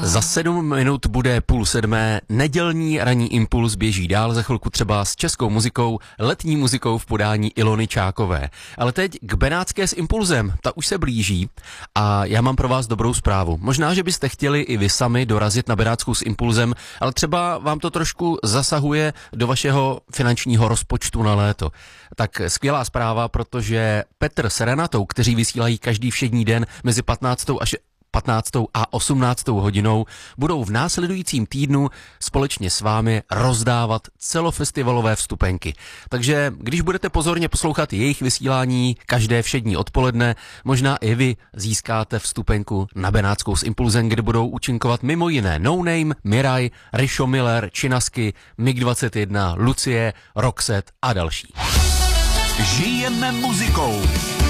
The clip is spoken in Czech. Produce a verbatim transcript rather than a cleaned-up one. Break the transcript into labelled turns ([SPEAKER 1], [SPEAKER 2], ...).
[SPEAKER 1] Za sedm minut bude půl sedmé, nedělní ranní impuls běží dál, za chvilku třeba s českou muzikou, letní muzikou v podání Ilony Čákové. Ale teď k Benátské s impulzem, ta už se blíží a já mám pro vás dobrou zprávu. Možná, že byste chtěli i vy sami dorazit na Benátskou s impulzem, ale třeba vám to trošku zasahuje do vašeho finančního rozpočtu na léto. Tak skvělá zpráva, protože Petr s Renatou, kteří vysílají každý všední den mezi patnáctou až patnáctou a osmnáctou hodinou, budou v následujícím týdnu společně s vámi rozdávat celofestivalové vstupenky. Takže když budete pozorně poslouchat jejich vysílání každé všední odpoledne, možná i vy získáte vstupenku na Benátskou s impulzem, kde budou účinkovat mimo jiné No Name, Miraj, Rišo Miller, Činasky, mig dvacet jedna, Lucie, Roxette a další.
[SPEAKER 2] Žijeme muzikou.